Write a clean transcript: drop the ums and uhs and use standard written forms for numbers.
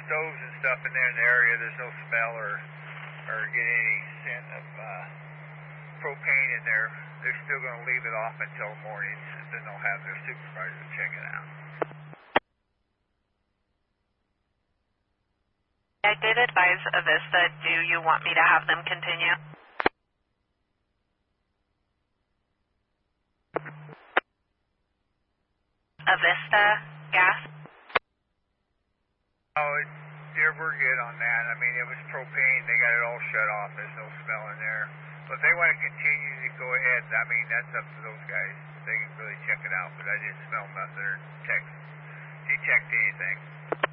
stoves and stuff in there in the area, there's no smell or get any scent of propane in there, they're still going to leave it off until morning, and then they'll have their supervisor check it out. I did advise Avista. Do you want me to have them continue? Avista Gas? Oh, we're good on that. I mean, it was propane. They got it all shut off. There's no smell in there. But if they want to continue to go ahead, I mean, that's up to those guys. They can really check it out. But I didn't smell nothing or detect anything.